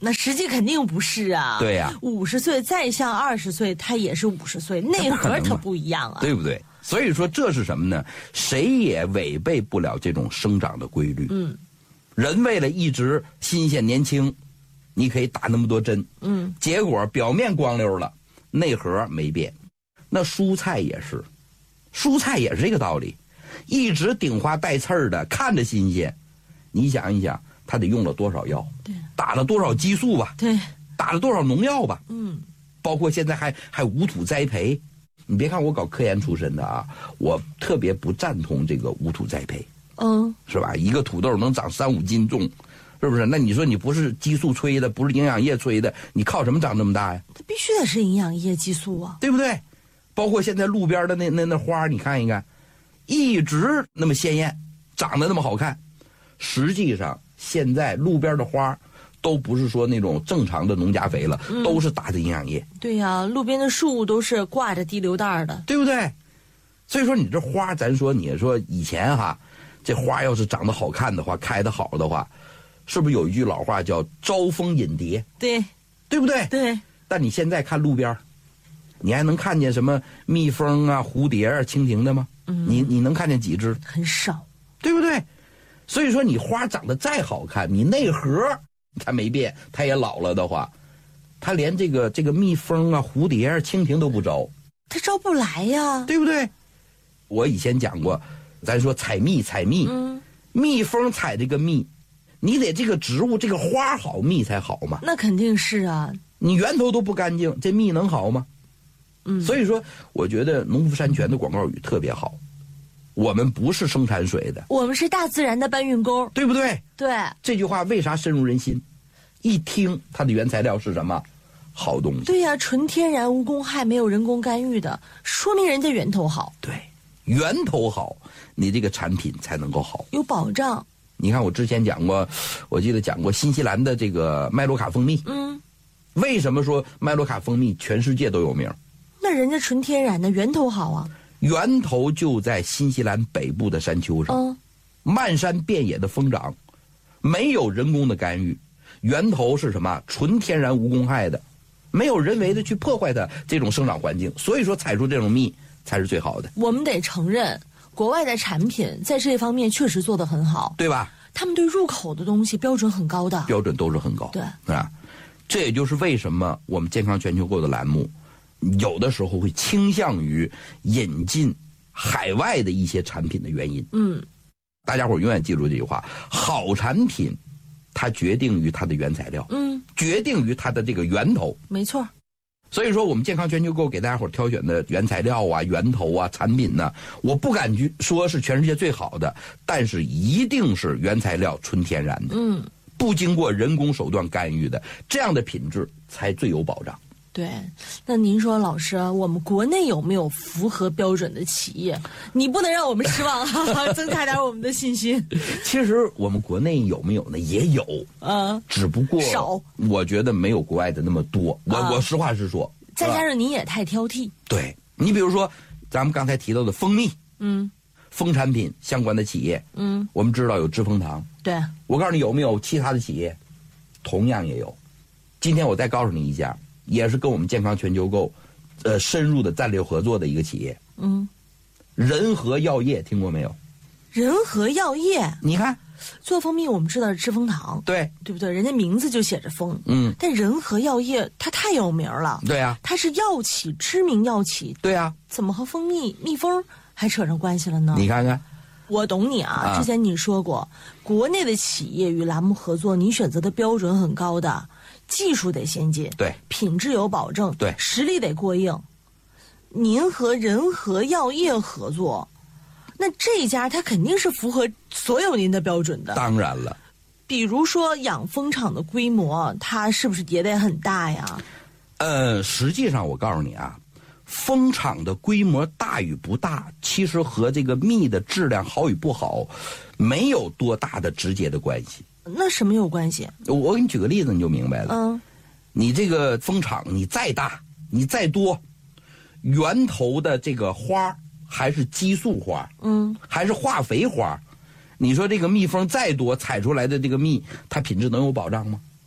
那实际肯定不是啊。 对呀 ，50岁再像20岁，它也是50岁，内核它不一样啊， 对不对？所以说这是什么呢？谁也违背不了这种生长的规律。人为了一直新鲜年轻，你可以打那么多针，结果表面光溜了，内核没变。那蔬菜也是，蔬菜也是这个道理，一直顶花带刺儿的，看着新鲜，你想一想，他得用了多少药， 对， 打了多少激素吧， 对， 打了多少农药吧，包括现在还无土栽培。你别看我搞科研出身的啊，我特别不赞同这个无土栽培，是吧？一个土豆能长3-5斤重，是不是？那你说你不是激素催的，不是营养液催的，你靠什么长这么大呀？ 它必须得是营养液、激素啊， 对不对？包括现在路边的那花，你看一看，一直那么鲜艳，长得那么好看，实际上现在路边的花都不是说那种正常的农家肥了，都是打的营养液。 对呀，路边的树都是挂着滴流袋的， 对不对？所以说你这花，咱说你说以前哈，这花要是长得好看的话，开得好的话，是不是有一句老话叫招蜂引蝶？ 对， 对不对？ 对。 但你现在看路边，你还能看见什么蜜蜂啊、蝴蝶啊、蜻蜓的吗？你能看见几只？ 很少， 对不对？所以说你花长得再好看，你内核它没变，它也老了的话，它连这个蜜蜂啊、蝴蝶啊、蜻蜓都不招， 它招不来呀， 对不对？我以前讲过，咱说采蜜，蜜蜂采这个蜜，你得这个植物这个花好，蜜才好嘛。 那肯定是啊， 你源头都不干净，这蜜能好吗？所以说，我觉得农夫山泉的广告语特别好。我们不是生产水的， 我们是大自然的搬运工， 对不对？ 对。 这句话为啥深入人心？一听它的原材料是什么？好东西。 对呀，纯天然无公害，没有人工干预的，说明人家源头好。 对，源头好，你这个产品才能够好， 有保障。 你看我之前讲过，我记得讲过新西兰的这个麦罗卡蜂蜜。为什么说麦罗卡蜂蜜全世界都有名？ 那人家纯天然的，源头好啊。 源头就在新西兰北部的山丘上，漫山遍野的疯长，没有人工的干预，源头是什么？纯天然无公害的，没有人为的去破坏它这种生长环境，所以说采出这种蜜才是最好的。 我们得承认，国外的产品在这方面确实做得很好， 对吧？ 他们对入口的东西标准很高的， 标准都是很高， 对啊，这也就是为什么我们健康全球购的栏目有的时候会倾向于引进海外的一些产品的原因。大家伙永远记住这句话，好产品它决定于它的原材料，决定于它的这个源头。 没错。 所以说我们健康全球购给大家伙挑选的原材料啊、源头啊、产品呢，我不敢说是全世界最好的，但是一定是原材料纯天然的，不经过人工手段干预的，这样的品质才最有保障。 对，那您说老师，我们国内有没有符合标准的企业？你不能让我们失望啊，增加点我们的信心。 其实我们国内有没有呢？也有，只不过少。 我觉得没有国外的那么多。我实话实说。 再加上您也太挑剔。 对，你比如说咱们刚才提到的蜂蜜，蜂产品相关的企业，我们知道有知蜂堂。 对， 我告诉你有没有其他的企业，同样也有。今天我再告诉你一家。也是跟我们健康全球购，深入的战略合作的一个企业。仁和药业听过没有？ 仁和药业， 你看， 做蜂蜜我们知道是知蜂堂， 对不对？人家名字就写着蜂，但仁和药业它太有名了， 对啊， 它是药企，知名药企， 对啊， 怎么和蜂蜜、蜜蜂还扯上关系了呢？ 你看看。 我懂你啊，之前你说过，国内的企业与栏目合作，你选择的标准很高的。技术得先进， 对， 品质有保证， 对， 实力得过硬。您和仁和药业合作，那这家它肯定是符合所有您的标准的。 当然了， 比如说养蜂场的规模，它是不是也得很大呀？ 实际上我告诉你啊，蜂场的规模大与不大，其实和这个蜜的质量好与不好，没有多大的直接的关系。 那什么有关系？ 我给你举个例子你就明白了。你这个蜂场你再大你再多，源头的这个花还是激素花，还是化肥花，你说这个蜜蜂再多采出来的这个蜜它品质能有保障吗？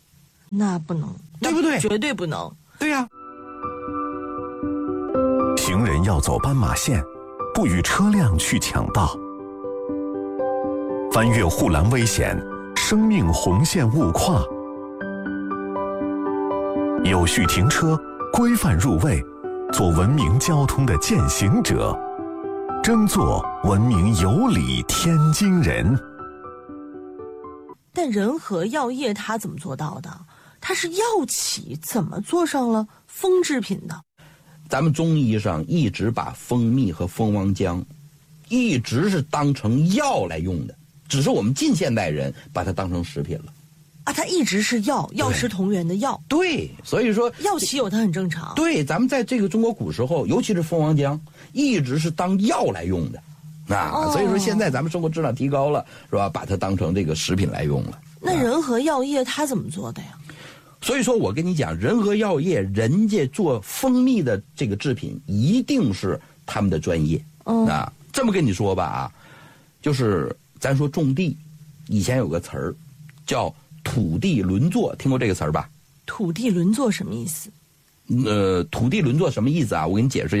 那不能， 对不对？ 绝对不能。 对呀。 行人要走斑马线，不与车辆去抢道。翻越护栏危险，生命红线勿跨。有序停车，规范入位，做文明交通的践行者，争做文明有礼天津人。 但仁和药业它怎么做到的？它是药企，怎么做上了蜂制品的？ 咱们中医上一直把蜂蜜和蜂王浆一直是当成药来用的，只是我们近现代人把它当成食品了。 啊，它一直是药，药食同源的药。 对，所以说药企有它很正常。 对，咱们在这个中国古时候，尤其是蜂王浆，一直是当药来用的。所以说现在咱们生活质量提高了，是吧？把它当成这个食品来用了。 那仁和药业它怎么做的呀？ 所以说我跟你讲，仁和药业人家做蜂蜜的这个制品，一定是他们的专业。这么跟你说吧就是咱说种地，以前有个词儿叫土地轮作，听过这个词儿吧？ 土地轮作什么意思？ 土地轮作什么意思啊？我给你解释一下。